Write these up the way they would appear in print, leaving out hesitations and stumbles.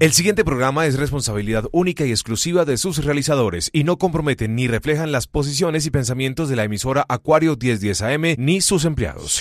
El siguiente programa es responsabilidad única y exclusiva de sus realizadores y no comprometen ni reflejan las posiciones y pensamientos de la emisora Acuario 1010 AM ni sus empleados.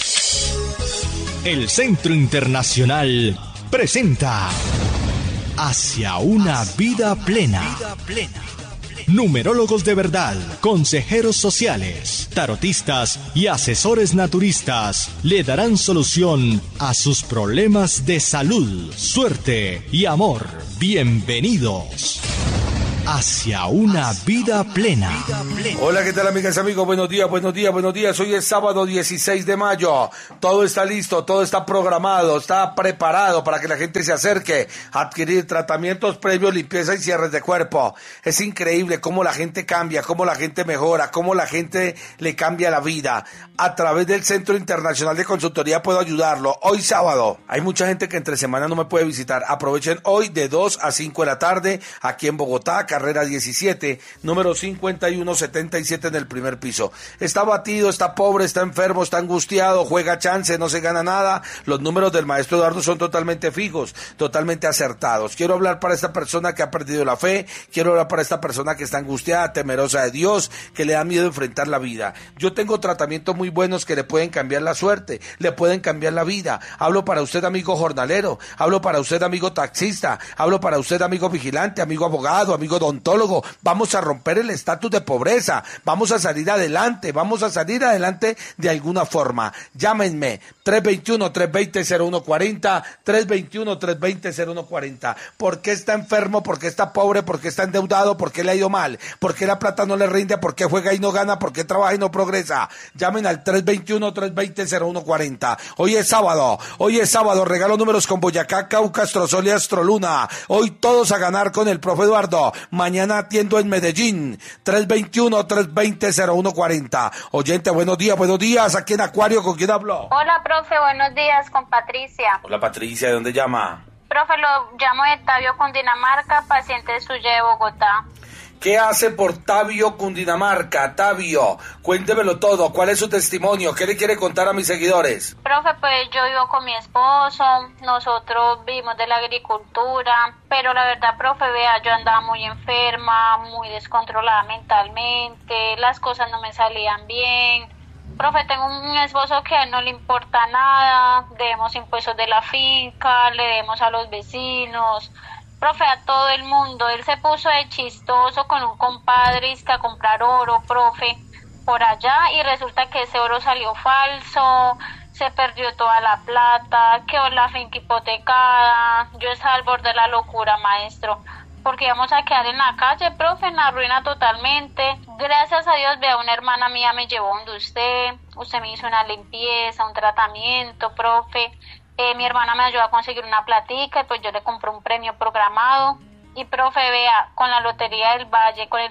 El Centro Internacional presenta Hacia una vida plena. Numerólogos de verdad, consejeros sociales, tarotistas y asesores naturistas le darán solución a sus problemas de salud, suerte y amor. Bienvenidos hacia una vida plena. Hola, ¿qué tal, amigas y amigos? Buenos días, buenos días, buenos días. Hoy es sábado 16 de mayo. Todo está listo, todo está programado, está preparado para que la gente se acerque a adquirir tratamientos previos, limpieza y cierres de cuerpo. Es increíble cómo la gente cambia, cómo la gente mejora, cómo la gente le cambia la vida. A través del Centro Internacional de Consultoría puedo ayudarlo. Hoy sábado, hay mucha gente que entre semana no me puede visitar. Aprovechen hoy de 2 a 5 de la tarde aquí en Bogotá, carrera 17, número 5177 en el primer piso. Está abatido, está pobre, está enfermo, está angustiado, juega chance, no se gana nada. Los números del maestro Eduardo son totalmente fijos, totalmente acertados. Quiero hablar para esta persona que ha perdido la fe, quiero hablar para esta persona que está angustiada, temerosa de Dios, que le da miedo enfrentar la vida. Yo tengo tratamientos muy buenos que le pueden cambiar la suerte, le pueden cambiar la vida. Hablo para usted, amigo jornalero, hablo para usted, amigo taxista, hablo para usted, amigo vigilante, amigo abogado, amigo odontólogo. Vamos a romper el estatus de pobreza, vamos a salir adelante de alguna forma. Llámenme 321-320-0140, 321-320-0140. ¿Por qué está enfermo? ¿Por qué está pobre? ¿Por qué está endeudado? ¿Por qué le ha ido mal? ¿Por qué la plata no le rinde? ¿Por qué juega y no gana? ¿Por qué trabaja y no progresa? Llamen al 321-320-0140. Hoy es sábado, regalo números con Boyacá, Cauca, Astrosol y Astroluna. Hoy todos a ganar con el profe Eduardo. Mañana atiendo en Medellín, 321-320-0140. Oyente, buenos días, aquí en Acuario, ¿con quién hablo? Hola, profe, buenos días, con Patricia. Hola, Patricia, ¿de dónde llama? Profe, lo llamo de Tabio, Cundinamarca, paciente suya de Bogotá. ¿Qué hace por Tabio, Cundinamarca? Tabio, cuéntemelo todo. ¿Cuál es su testimonio? ¿Qué le quiere contar a mis seguidores? Profe, pues yo vivo con mi esposo, nosotros vivimos de la agricultura, pero la verdad, profe, vea, yo andaba muy enferma, muy descontrolada mentalmente, las cosas no me salían bien. Profe, tengo un esposo que a él no le importa nada, debemos impuestos de la finca, le debemos a los vecinos. Profe, a todo el mundo, él se puso de chistoso con un compadre a comprar oro, profe, por allá, y resulta que ese oro salió falso, se perdió toda la plata, quedó la finca hipotecada. Yo estaba al borde de la locura, maestro, porque íbamos a quedar en la calle, profe, en la ruina totalmente. Gracias a Dios, vea, una hermana mía me llevó donde usted me hizo una limpieza, un tratamiento, profe. Mi hermana me ayudó a conseguir una platica y pues yo le compré un premio programado. Y profe, vea, con la Lotería del Valle, con el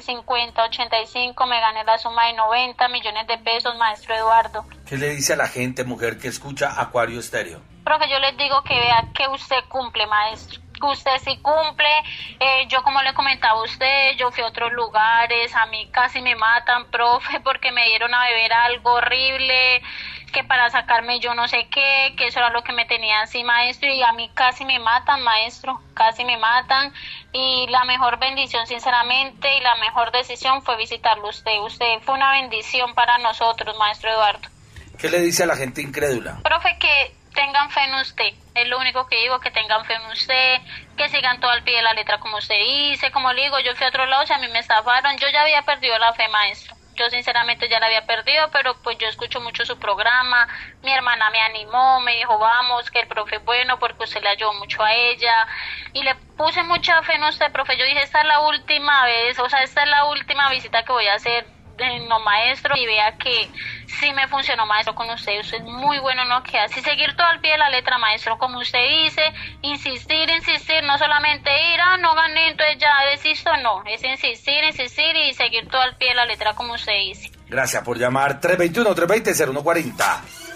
50-85 me gané la suma de 90 millones de pesos, maestro Eduardo. ¿Qué le dice a la gente, mujer, que escucha Acuario Estéreo? Profe, yo les digo que vea que usted cumple, maestro. Usted sí cumple. Yo, como le comentaba a usted, yo fui a otros lugares, a mí casi me matan, profe, porque me dieron a beber algo horrible, que para sacarme yo no sé qué, que eso era lo que me tenía así, maestro, y a mí casi me matan, maestro, casi me matan. Y la mejor bendición, sinceramente, y la mejor decisión fue visitarlo usted. Usted fue una bendición para nosotros, maestro Eduardo. ¿Qué le dice a la gente incrédula? Profe, que tengan fe en usted, es lo único que digo, que tengan fe en usted, que sigan todo al pie de la letra como usted dice. Como le digo, yo fui a otro lado, si a mí me estafaron, yo ya había perdido la fe, maestro. Yo sinceramente ya la había perdido, pero pues yo escucho mucho su programa. Mi hermana me animó, me dijo, vamos, que el profe es bueno porque usted le ayudó mucho a ella. Y le puse mucha fe en usted, profe. Yo dije, esta es la última vez, esta es la última visita que voy a hacer. No, maestro, y vea que sí me funcionó, maestro, con usted. Usted es muy bueno, ¿no? Que así seguir todo al pie de la letra, maestro, como usted dice, insistir, no solamente ir, no gané, entonces ya desisto, no, es insistir y seguir todo al pie de la letra, como usted dice. Gracias por llamar. 321-320-0140.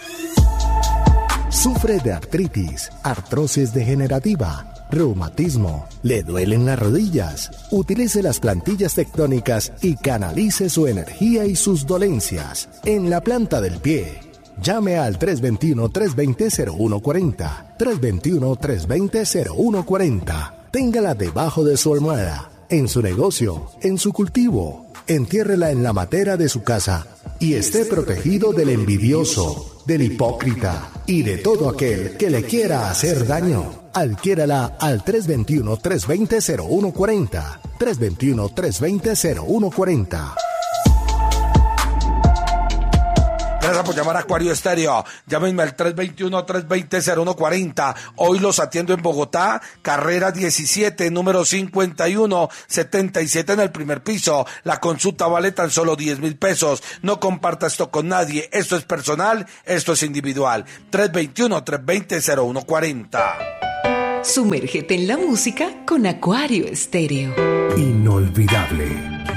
Sufre de artritis, artrosis degenerativa, reumatismo, le duelen las rodillas. Utilice las plantillas tectónicas y canalice su energía y sus dolencias en la planta del pie. Llame al 321-320-0140, 321-320-0140, téngala debajo de su almohada, en su negocio, en su cultivo. Entiérrela en la matera de su casa y esté protegido del envidioso, del hipócrita y de todo aquel que le quiera hacer daño. Adquiérala al 321-320-0140. 321-320-0140. Gracias por llamar a Acuario Estéreo. Llámenme al 321-320-0140. Hoy los atiendo en Bogotá, carrera 17, número 5177 en el primer piso. La consulta vale tan solo 10.000 pesos. No comparta esto con nadie. Esto es personal, esto es individual. 321-320-0140. Sumérgete en la música con Acuario Estéreo. Inolvidable.